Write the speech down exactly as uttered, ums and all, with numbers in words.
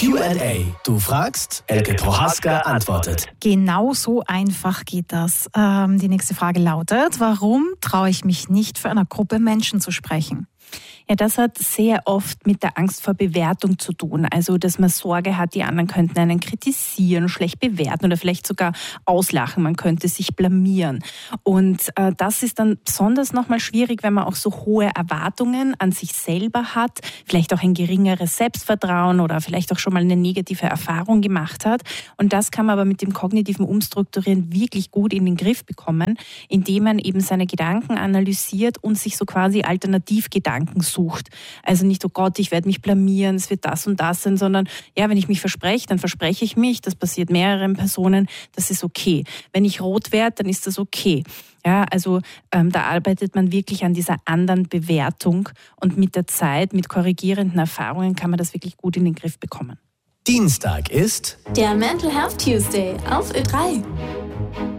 Q and A. Du fragst, Elke Prohaska antwortet. Genau so einfach geht das. Ähm, die nächste Frage lautet, warum traue ich mich nicht, für eine Gruppe Menschen zu sprechen? Ja, das hat sehr oft mit der Angst vor Bewertung zu tun. Also, dass man Sorge hat, die anderen könnten einen kritisieren, schlecht bewerten oder vielleicht sogar auslachen. Man könnte sich blamieren. Und äh, das ist dann besonders nochmal schwierig, wenn man auch so hohe Erwartungen an sich selber hat, vielleicht auch ein geringeres Selbstvertrauen oder vielleicht auch schon mal eine negative Erfahrung gemacht hat. Und das kann man aber mit dem kognitiven Umstrukturieren wirklich gut in den Griff bekommen, indem man eben seine Gedanken analysiert und sich so quasi Alternativgedanken sucht. Also nicht, oh Gott, ich werde mich blamieren, es wird das und das sein, sondern ja, wenn ich mich verspreche, dann verspreche ich mich, das passiert mehreren Personen, das ist okay. Wenn ich rot werde, dann ist das okay. Ja, also ähm, da arbeitet man wirklich an dieser anderen Bewertung und mit der Zeit, mit korrigierenden Erfahrungen kann man das wirklich gut in den Griff bekommen. Dienstag ist der Mental Health Tuesday auf Ö drei.